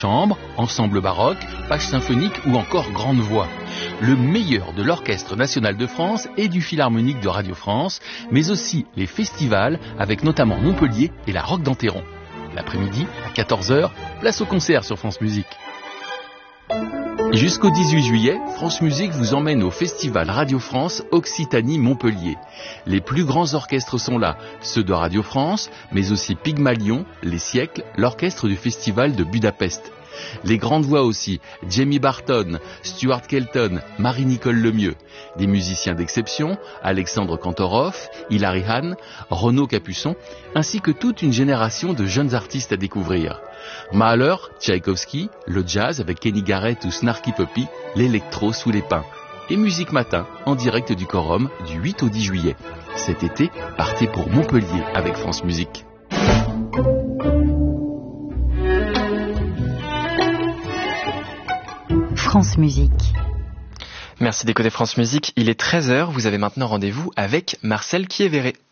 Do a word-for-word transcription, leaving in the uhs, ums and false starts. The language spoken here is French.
chambre, ensemble baroque, page symphonique ou encore grande voix. Le meilleur de l'Orchestre national de France et du Philharmonique de Radio France, mais aussi les festivals avec notamment Montpellier et la Roque d'Enterron. L'après-midi, à quatorze heures, place au concert sur France Musique. Jusqu'au dix-huit juillet, France Musique vous emmène au Festival Radio France Occitanie-Montpellier. Les plus grands orchestres sont là, ceux de Radio France, mais aussi Pygmalion, Les Siècles, l'orchestre du Festival de Budapest. Les grandes voix aussi, Jamie Barton, Stuart Kelton, Marie-Nicole Lemieux. Des musiciens d'exception, Alexandre Kantorov, Hilary Hahn, Renaud Capuçon, ainsi que toute une génération de jeunes artistes à découvrir. Mahler, Tchaïkovski, le jazz avec Kenny Garrett ou Snarky Puppy, l'électro sous les pins. Et Musique Matin, en direct du Quorum, du huit au dix juillet. Cet été, partez pour Montpellier avec France Musique. France Musique. Merci d'écouter France Musique. Il est treize heures. Vous avez maintenant rendez-vous avec Marcel Kiévéré.